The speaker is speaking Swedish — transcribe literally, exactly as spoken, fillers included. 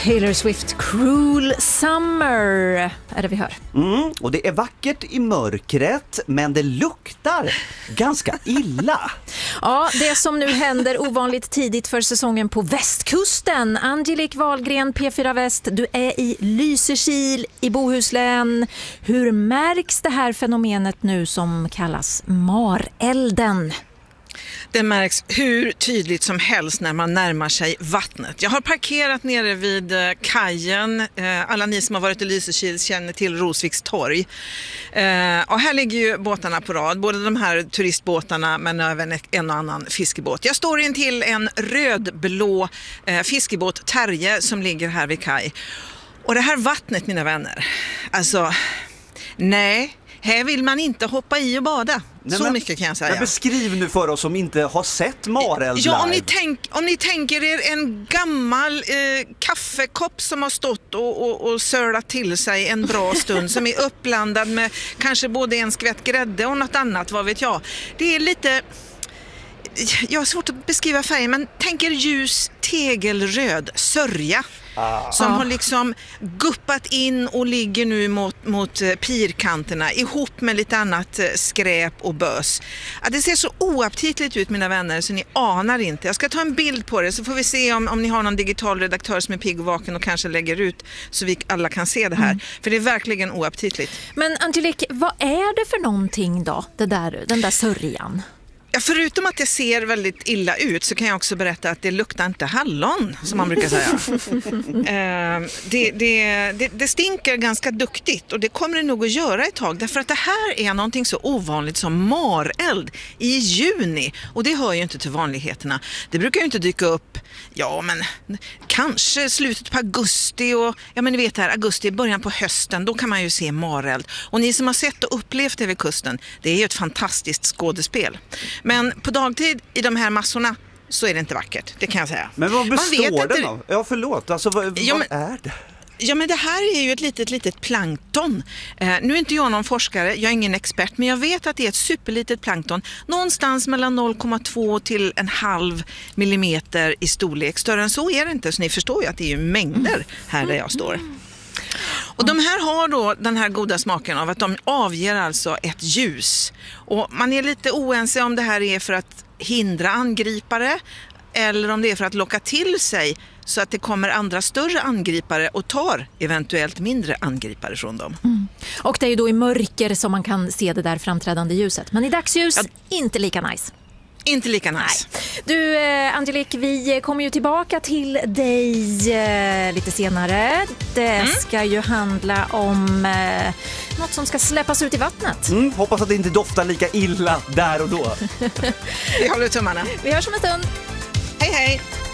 Taylor Swift, Cruel Summer är det vi hör. Mm, och det är vackert i mörkret, men det luktar ganska illa. Ja, det som nu händer ovanligt tidigt för säsongen på västkusten. Angelique Wahlgren, P fyra Väst, du är i Lysekil i Bohuslän. Hur märks det här fenomenet nu som kallas marelden? Det märks hur tydligt som helst när man närmar sig vattnet. Jag har parkerat nere vid kajen. Alla ni som har varit i Lysekil känner till Rosviks torg. Och här ligger ju båtarna på rad. Både de här turistbåtarna men även en och annan fiskebåt. Jag står in till en rödblå fiskebåt, Terje, som ligger här vid kaj. Och det här vattnet, mina vänner, alltså, nej, här vill man inte hoppa i och bada. Nej, så men, mycket kan jag säga. Men beskriv nu för oss som inte har sett mareld ja, live. Om ni, tänk, om ni tänker er en gammal eh, kaffekopp som har stått och, och, och sölat till sig en bra stund, som är uppblandad med kanske både en skvätt grädde och något annat, vad vet jag. Det är lite... Jag har svårt att beskriva färgen, men tänker ljus tegelröd sörja. Ah. Som ah. har liksom guppat in och ligger nu mot, mot pirkanterna ihop med lite annat skräp och bös. Ja, det ser så oaptitligt ut, mina vänner, så ni anar inte. Jag ska ta en bild på det så får vi se om, om ni har någon digital redaktör som är pigg och vaken och kanske lägger ut så vi alla kan se det här. Mm. För det är verkligen oaptitligt. Men Angelique, vad är det för någonting då, det där, den där sörjan? Ja, förutom att det ser väldigt illa ut så kan jag också berätta att det luktar inte hallon, som man brukar säga. eh, det, det, det, det stinker ganska duktigt och det kommer det nog att göra ett tag. Därför att det här är någonting så ovanligt som mareld i juni. Och det hör ju inte till vanligheterna. Det brukar ju inte dyka upp, ja men kanske slutet på augusti och ja men ni vet här, augusti, början på hösten, då kan man ju se mareld. Och ni som har sett och upplevt det vid kusten, det är ju ett fantastiskt skådespel. Men på dagtid i de här massorna så är det inte vackert, det kan jag säga. Men vad består den inte... av? Ja, förlåt. Alltså, vad, ja, vad men... är det? Ja, men det här är ju ett litet, litet plankton. Eh, nu är inte jag någon forskare, jag är ingen expert, men jag vet att det är ett superlitet plankton. Någonstans mellan noll komma två till en halv millimeter i storlek. Större än så är det inte, så ni förstår ju att det är ju mängder här där jag står. Och de här har då den här goda smaken av att de avger alltså ett ljus. Och man är lite oense om det här är för att hindra angripare eller om det är för att locka till sig så att det kommer andra större angripare och tar eventuellt mindre angripare från dem. Mm. Och det är ju då i mörker som man kan se det där framträdande ljuset. Men i dagsljus, ja, inte lika nice. Inte lika nice. Nej. Du, eh, Angelique, vi kommer ju tillbaka till dig eh, lite senare. Det mm. ska ju handla om eh, något som ska släppas ut i vattnet. Mm, hoppas att det inte doftar lika illa där och då. Vi håller tummarna. Vi hörs om en stund. Hej, hej!